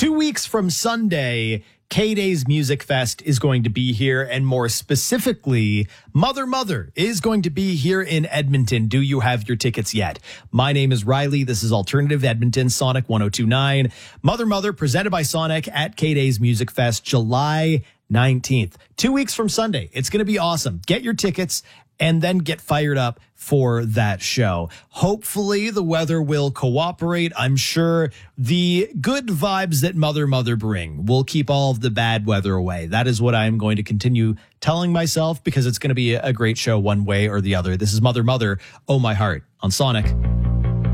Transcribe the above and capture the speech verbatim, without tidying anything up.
Two weeks from Sunday, K-Days Music Fest is going to be here, and more specifically, Mother Mother is going to be here in Edmonton. Do you have your tickets yet? My name is Riley. This is Alternative Edmonton, Sonic one oh two point nine. Mother Mother, presented by Sonic at K-Days Music Fest, July nineteenth. Two weeks from Sunday. It's going to be awesome. Get your tickets and then get fired up for that show. Hopefully the weather will cooperate. I'm sure the good vibes that Mother Mother bring will keep all of the bad weather away. That is what I'm going to continue telling myself, because it's going to be a great show one way or the other. This is Mother Mother, Oh My Heart on Sonic.